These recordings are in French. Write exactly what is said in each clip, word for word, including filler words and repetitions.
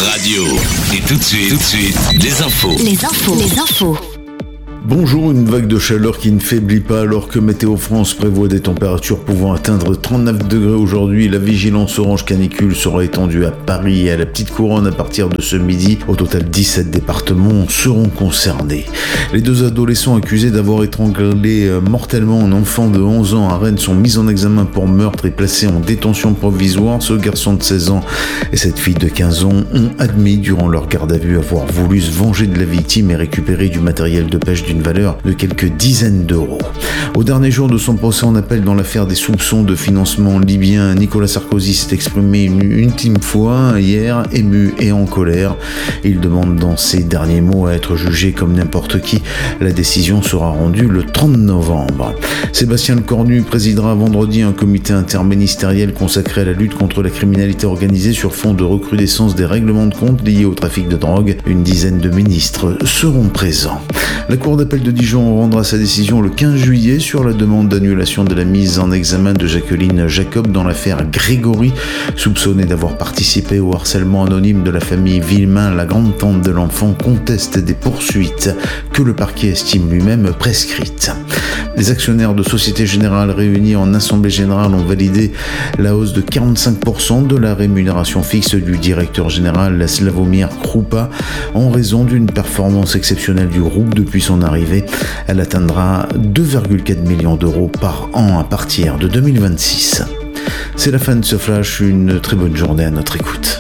Radio. Et tout de suite, tout de suite, les infos. Les infos, les infos. Bonjour, une vague de chaleur qui ne faiblit pas alors que Météo France prévoit des températures pouvant atteindre trente-neuf degrés aujourd'hui. La vigilance orange canicule sera étendue à Paris et à la Petite Couronne à partir de ce midi. Au total, dix-sept départements seront concernés. Les deux adolescents accusés d'avoir étranglé mortellement un enfant de onze ans à Rennes sont mis en examen pour meurtre et placés en détention provisoire. Ce garçon de seize ans et cette fille de quinze ans ont admis durant leur garde à vue avoir voulu se venger de la victime et récupérer du matériel de pêche d'une valeur de quelques dizaines d'euros. Au dernier jour de son procès en appel dans l'affaire des soupçons de financement libyen, Nicolas Sarkozy s'est exprimé une ultime fois hier, ému et en colère. Il demande dans ses derniers mots à être jugé comme n'importe qui. La décision sera rendue le trente novembre. Sébastien Lecornu présidera vendredi un comité interministériel consacré à la lutte contre la criminalité organisée sur fond de recrudescence des règlements de compte liés au trafic de drogue. Une dizaine de ministres seront présents. La Cour d'appel de Dijon rendra sa décision le quinze juillet sur la demande d'annulation de la mise en examen de Jacqueline Jacob dans l'affaire Grégory, soupçonnée d'avoir participé au harcèlement anonyme de la famille Villemain. La grande-tante de l'enfant conteste des poursuites que le parquet estime lui-même prescrites. Les actionnaires de Société Générale réunis en Assemblée Générale ont validé la hausse de quarante-cinq pour cent de la rémunération fixe du directeur général Slavomir Krupa en raison d'une performance exceptionnelle du groupe depuis son arrivée. Elle atteindra deux virgule quatre millions d'euros par an à partir de deux mille vingt-six. C'est la fin de ce flash, une très bonne journée à notre écoute.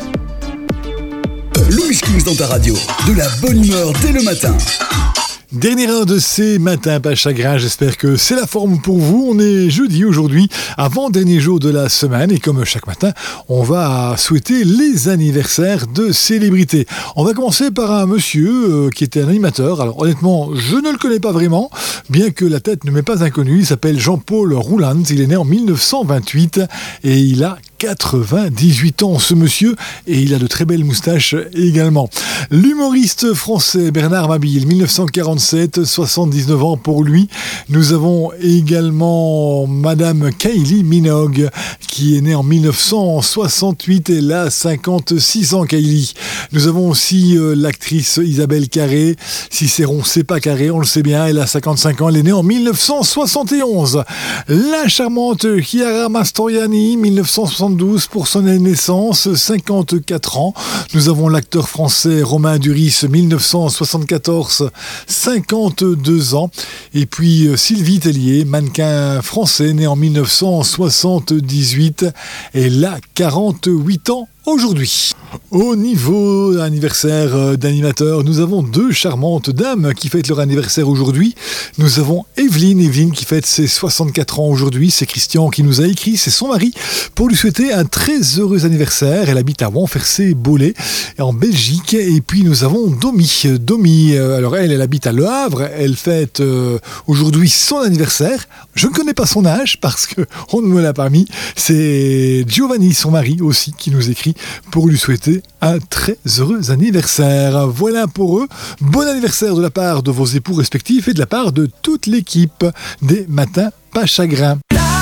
Louis Kings dans ta radio, de la bonne humeur dès le matin. Dernière heure de ces matins pas chagrin, j'espère que c'est la forme pour vous. On est jeudi aujourd'hui, avant-dernier jour de la semaine, et comme chaque matin, on va souhaiter les anniversaires de célébrités. On va commencer par un monsieur euh, qui était un animateur. Alors honnêtement, je ne le connais pas vraiment, bien que la tête ne m'est pas inconnue. Il s'appelle Jean-Paul Rouland, il est né en dix-neuf cent vingt-huit et il a quatre-vingt-dix-huit ans, ce monsieur, et il a de très belles moustaches également. L'humoriste français Bernard Mabille, dix-neuf cent quarante-sept, soixante-dix-neuf ans pour lui. Nous avons également Madame Kylie Minogue, qui est née en dix-neuf cent soixante-huit, et elle a cinquante-six ans, Kylie. Nous avons aussi euh, l'actrice Isabelle Carré. Cicéron, c'est pas Carré, on le sait bien, elle a cinquante-cinq ans, elle est née en dix-neuf cent soixante et onze. La charmante Chiara Mastroianni, dix-neuf cent soixante-douze pour son naissance, cinquante-quatre ans. Nous avons l'acteur français Romain Duris, dix-neuf cent soixante-quatorze, cinquante-deux ans. Et puis Sylvie Tellier, mannequin français, né en dix-neuf cent soixante-dix-huit, elle a quarante-huit ans aujourd'hui. Au niveau anniversaire d'animateur, nous avons deux charmantes dames qui fêtent leur anniversaire aujourd'hui. Nous avons Evelyne, Evelyne qui fête ses soixante-quatre ans aujourd'hui. C'est Christian qui nous a écrit, c'est son mari, pour lui souhaiter un très heureux anniversaire. Elle habite à Montfercé-Bollé, en Belgique. Et puis nous avons Domi. Domi, alors elle, elle habite à Le Havre. Elle fête euh, aujourd'hui son anniversaire. Je ne connais pas son âge parce qu'on ne me l'a pas mis. C'est Giovanni, son mari aussi, qui nous écrit pour lui souhaiter un très heureux anniversaire. Voilà pour eux. Bon anniversaire de la part de vos époux respectifs et de la part de toute l'équipe des Matins pas chagrin.